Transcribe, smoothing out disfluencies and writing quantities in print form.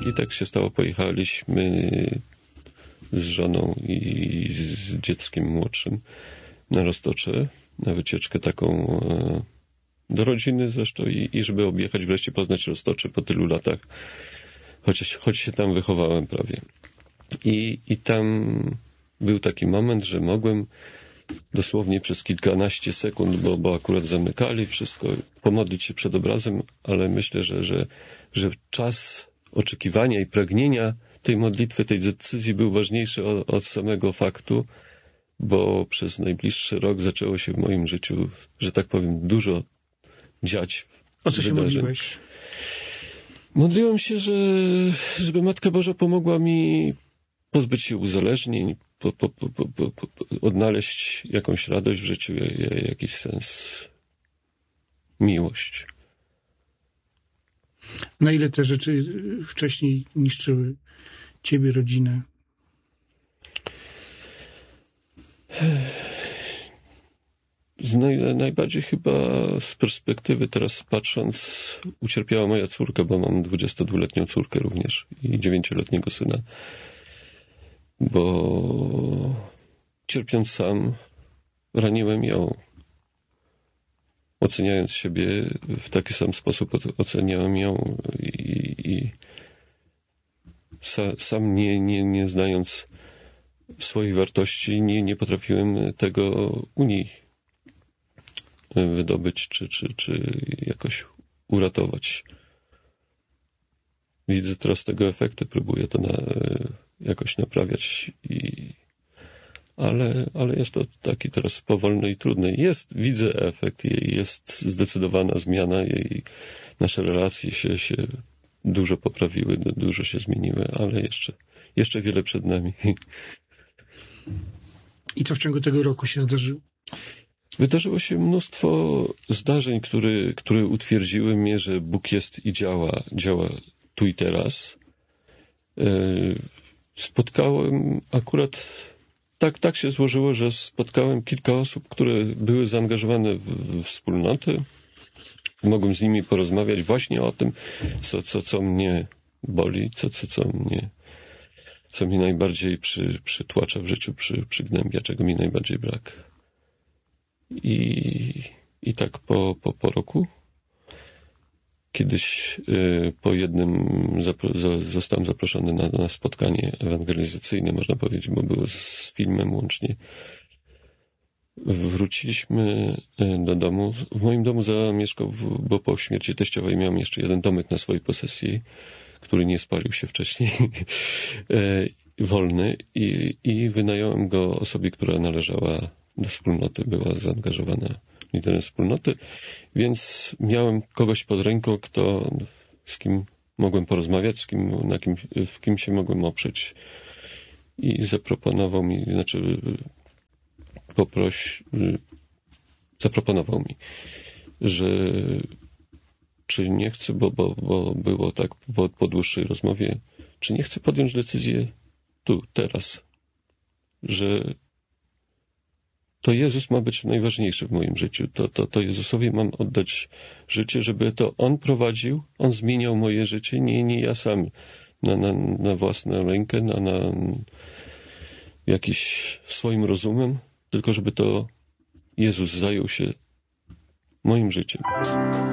I tak się stało, pojechaliśmy z żoną i z dzieckiem młodszym na Roztocze, na wycieczkę taką do rodziny zresztą i żeby objechać, wreszcie poznać Roztocze po tylu latach, choć się tam wychowałem prawie. I tam był taki moment, że mogłem dosłownie przez kilkanaście sekund, bo akurat zamykali wszystko, pomodlić się przed obrazem, ale myślę, że czas oczekiwania i pragnienia tej modlitwy, tej decyzji był ważniejszy od samego faktu, bo przez najbliższy rok zaczęło się w moim życiu, że tak powiem, dużo dziać. O co się modliłeś? Modliłem się, żeby Matka Boża pomogła mi pozbyć się uzależnień, odnaleźć jakąś radość w życiu, jakiś sens, miłość. Na ile te rzeczy wcześniej niszczyły ciebie, rodzinę? Najbardziej chyba z perspektywy teraz patrząc ucierpiała moja córka, bo mam 22-letnią córkę również i 9-letniego syna. Bo cierpiąc sam raniłem ją. Oceniając siebie w taki sam sposób oceniałem ją i sam nie znając swojej wartości nie potrafiłem tego u niej wydobyć czy jakoś uratować. Widzę teraz tego efekty, próbuję to jakoś naprawiać, ale jest to taki teraz powolny i trudny. Widzę efekt, jest zdecydowana zmiana i nasze relacje się dużo poprawiły, dużo się zmieniły, ale jeszcze wiele przed nami. I co w ciągu tego roku się zdarzyło? Wydarzyło się mnóstwo zdarzeń, które utwierdziły mnie, że Bóg jest i działa tu i teraz. Spotkałem akurat, tak się złożyło, że spotkałem kilka osób, które były zaangażowane w wspólnoty. Mogłem z nimi porozmawiać właśnie o tym, co mnie boli, co mi najbardziej przytłacza w życiu, przygnębia, czego mi najbardziej brak. I tak po roku kiedyś po jednym zostałem zaproszony na spotkanie ewangelizacyjne, można powiedzieć, bo było z filmem łącznie. Wróciliśmy do domu. W moim domu zamieszkał, bo po śmierci teściowej miałem jeszcze jeden domek na swojej posesji, który nie spalił się wcześniej, wolny i wynająłem go osobie, która należała do wspólnoty, była zaangażowana w liderem wspólnoty, więc miałem kogoś pod ręką, z kim mogłem porozmawiać, w kim się mogłem oprzeć. I zaproponował mi, że czy nie chcę, bo było tak po dłuższej rozmowie, czy nie chcę podjąć decyzję tu, teraz, że to Jezus ma być najważniejszy w moim życiu. To Jezusowi mam oddać życie, żeby to On prowadził, On zmieniał moje życie, nie ja sam na własną rękę, na jakiś swoim rozumem, tylko żeby to Jezus zajął się moim życiem.